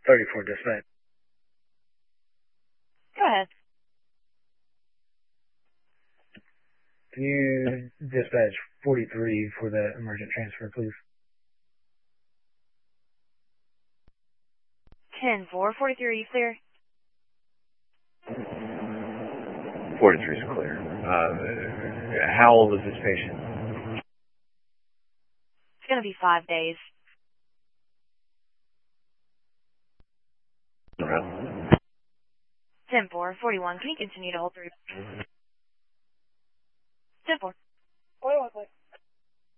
34 dispatch. Go ahead. Can you dispatch 43 for the emergent transfer, please? 10-4, 43, are you clear? 43 is clear. How old is this patient? It's going to be 5 days. Around. 10-4, 41, can you continue to hold through? 10-4.